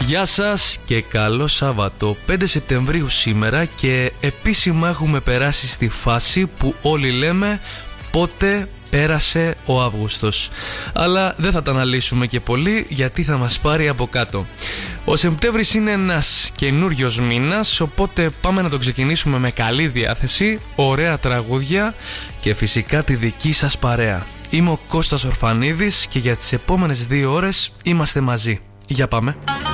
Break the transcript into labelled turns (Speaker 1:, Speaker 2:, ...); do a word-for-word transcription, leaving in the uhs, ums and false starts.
Speaker 1: Γεια σας και καλό Σάββατο. πέντε Σεπτεμβρίου σήμερα και επίσημα έχουμε περάσει στη φάση που όλοι λέμε πότε πέρασε ο Αύγουστος. Αλλά δεν θα τα αναλύσουμε και πολύ γιατί θα μας πάρει από κάτω. Ο Σεπτέμβρης είναι ένας καινούριος μήνας, οπότε πάμε να τον ξεκινήσουμε με καλή διάθεση, ωραία τραγούδια και φυσικά τη δική σας παρέα. Είμαι ο Κώστας Ορφανίδης και για τις επόμενες δύο ώρες είμαστε μαζί. Για πάμε.